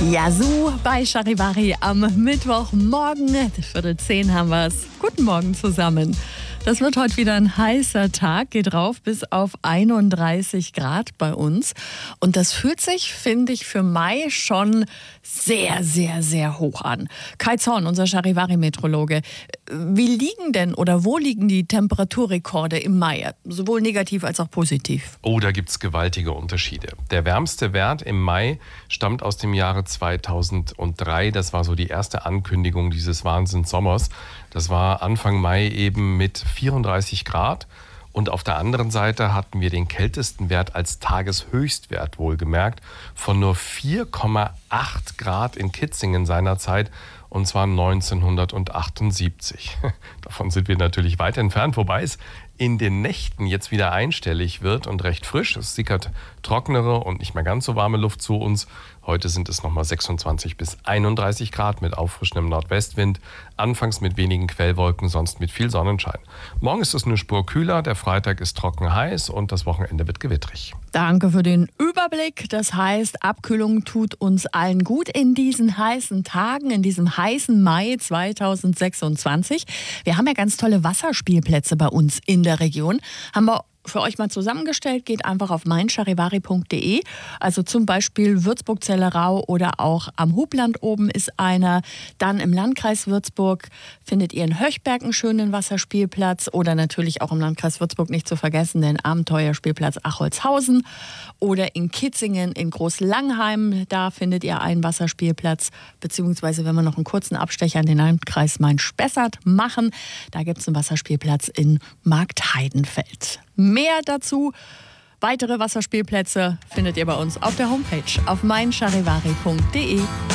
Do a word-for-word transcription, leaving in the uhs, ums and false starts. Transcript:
Ja, so bei Charivari am Mittwochmorgen. Viertel zehn haben wir es. Guten Morgen zusammen. Das wird heute wieder ein heißer Tag, geht rauf bis auf einunddreißig Grad bei uns. Und das fühlt sich, finde ich, für Mai schon sehr, sehr, sehr hoch an. Kai Zorn, unser Charivari-Meteorologe, wie liegen denn oder wo liegen die Temperaturrekorde im Mai? Sowohl negativ als auch positiv. Oh, da gibt es gewaltige Unterschiede. Der wärmste Wert im Mai stammt aus dem Jahre zweitausenddrei. Das war so die erste Ankündigung dieses Wahnsinnssommers. Das war Anfang Mai eben mit vierunddreißig Grad. Und auf der anderen Seite hatten wir den kältesten Wert als Tageshöchstwert wohlgemerkt von nur vier Komma acht Grad in Kitzingen seinerzeit. Und zwar neunzehnhundertachtundsiebzig. Davon sind wir natürlich weit entfernt, wobei es in den Nächten jetzt wieder einstellig wird und recht frisch. Es sickert trockenere und nicht mehr ganz so warme Luft zu uns. Heute sind es nochmal sechsundzwanzig bis einunddreißig Grad mit auffrischendem Nordwestwind. Anfangs mit wenigen Quellwolken, sonst mit viel Sonnenschein. Morgen ist es eine Spur kühler, der Freitag ist trocken heiß und das Wochenende wird gewittrig. Danke für den Überblick. Das heißt, Abkühlung tut uns allen gut in diesen heißen Tagen, in diesem heißen Mai zweitausendsechsundzwanzig. Wir haben ja ganz tolle Wasserspielplätze bei uns in der Region. Haben wir für euch mal zusammengestellt, geht einfach auf mein charivari punkt de. Also zum Beispiel Würzburg-Zellerau oder auch am Hubland oben ist einer. Dann im Landkreis Würzburg findet ihr in Höchberg einen schönen Wasserspielplatz oder natürlich auch im Landkreis Würzburg nicht zu vergessen den Abenteuerspielplatz Acholzhausen oder in Kitzingen in Großlangheim. Da findet ihr einen Wasserspielplatz, beziehungsweise wenn wir noch einen kurzen Abstecher in den Landkreis Main-Spessart machen, da gibt es einen Wasserspielplatz in Marktheidenfeld. Mehr dazu, weitere Wasserspielplätze findet ihr bei uns auf der Homepage auf mein charivari punkt de.